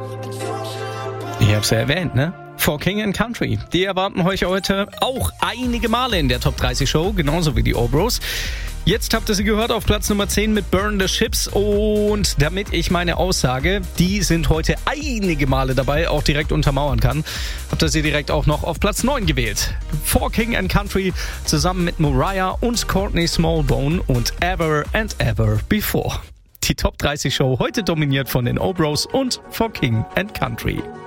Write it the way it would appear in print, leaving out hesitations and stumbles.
Ich hab's ja erwähnt, ne? For King and Country. Die erwarten euch heute auch einige Male in der Top 30 Show, genauso wie die Obros. Jetzt habt ihr sie gehört auf Platz Nummer 10 mit Burn the Ships. Und damit ich meine Aussage, die sind heute einige Male dabei, auch direkt untermauern kann, habt ihr sie direkt auch noch auf Platz 9 gewählt. For King and Country zusammen mit Mariah und Courtney Smallbone und Ever and Ever Before. Die Top 30 Show heute dominiert von den Obros und For King and Country.